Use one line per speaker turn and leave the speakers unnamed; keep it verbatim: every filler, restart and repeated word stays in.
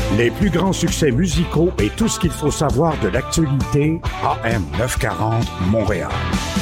Les plus grands succès musicaux et tout ce qu'il faut savoir de l'actualité, A M neuf cent quarante Montréal.